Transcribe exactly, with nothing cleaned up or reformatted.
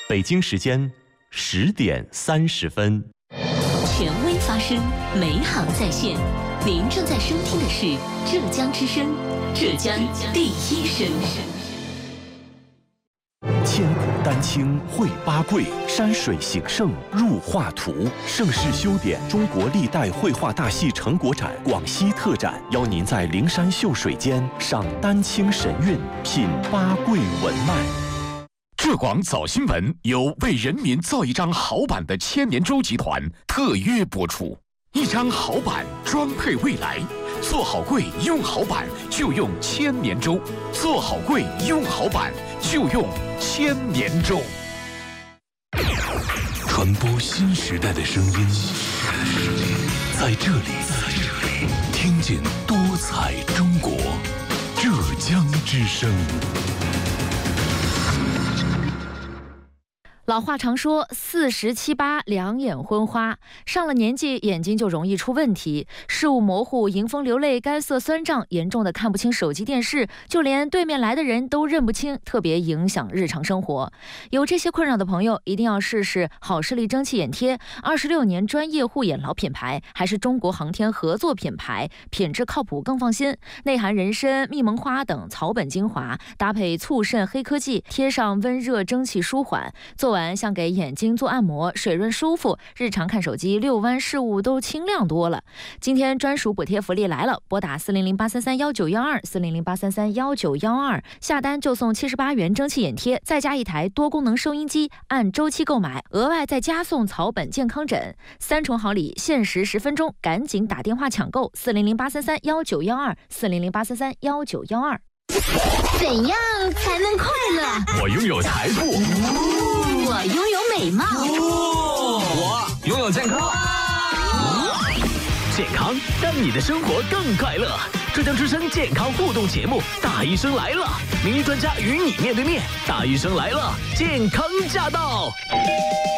北京时间十点三十分。 权威发声，美好在线。您正在收听的是浙江之声，浙江第一声。 千古丹青绘八桂，山水形胜入画图。盛世修典中国历代绘画大戏成果展广西特展，邀您在灵山秀水间赏丹青神韵，品八桂文脉。 浙广早新闻由为人民造一张好版的千年舟集团特约播出。一张好版装配未来，做好柜用好版就用千年舟，做好柜用好版就用千年舟。传播新时代的声音，在这里，听见多彩中国，浙江之声。 老话常说四十七八两眼昏花，上了年纪眼睛就容易出问题，视物模糊，迎风流泪，干涩酸胀，严重的看不清手机电视，就连对面来的人都认不清，特别影响日常生活。有这些困扰的朋友一定要试试好视力蒸汽眼贴，二十六年专业护眼老品牌，还是中国航天合作品牌，品质靠谱更放心。内含人参、蜜蒙花等草本精华，搭配促肾黑科技，贴上温热蒸汽舒缓，做完像给眼睛做按摩，水润舒服，日常看手机遛弯视物都清亮多了。今天专属补贴福利来了，拨打四零零八三三幺九幺二四零零八三三幺九幺二，下单就送七十八元蒸汽眼贴，再加一台多功能收音机，按周期购买，额外再加送草本健康枕，三重好礼，限时十分钟，赶紧打电话抢购四零零八三三幺九幺二四零零八三三幺九幺二。 怎样才能快乐？ 我拥有财富， 我拥有美貌， 我拥有健康。健康让你的生活更快乐。浙江之声健康互动节目《大医生来了》，名医专家与你面对面。大医生来了，健康驾到。